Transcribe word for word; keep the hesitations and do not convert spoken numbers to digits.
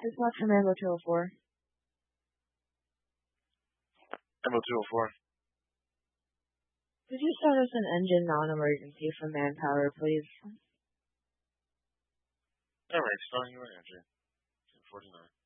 Dispatch from Ambo two oh four. Ambo two oh four. Could you start us an engine non-emergency for manpower, please? Alright, starting your engine. ten forty-nine.